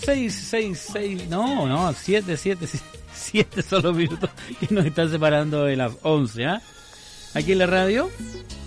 6, no, 7 solo minutos que nos están separando de las 11, ¿ah? Aquí en la radio.